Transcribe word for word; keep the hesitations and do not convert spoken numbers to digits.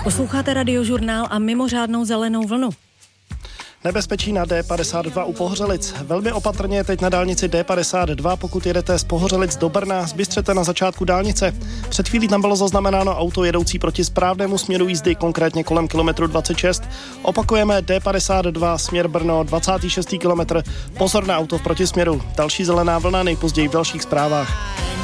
Posloucháte Radiožurnál a mimořádnou zelenou vlnu. Nebezpečí na D padesát dva u Pohořelic. Velmi opatrně teď na dálnici D padesát dva, pokud jedete z Pohořelic do Brna, zbystřete na začátku dálnice. Před chvílí tam bylo zaznamenáno auto jedoucí proti správnému směru jízdy, konkrétně kolem kilometru dvacet šest. Opakujeme D padesát dva, směr Brno, dvacátý šestý kilometr. Pozor na auto v protisměru. Další zelená vlna nejpozději v dalších zprávách.